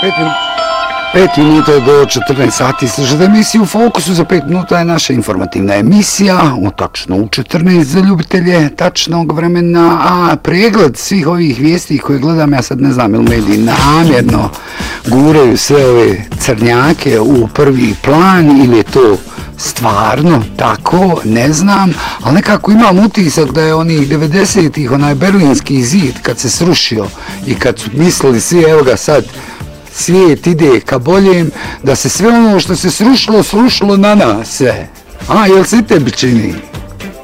5 minuta do 14 sati slušate emisiju u Fokusu. Za 5 minuta je naša informativna emisija, tačno u 14 za ljubitelje tačnog vremena, a pregled svih ovih vijesti koje gledam, ja sad ne znam ili mediji namjerno guraju sve ove crnjake u prvi plan ili je to stvarno tako, ne znam, ali nekako imam utisak da je onih 90-ih, onaj berlinski zid kad se srušio i kad su mislili svi, evo ga sad, svijet ide ka boljem, da se sve ono što se srušilo na nas sve. A, jel se tebi čini?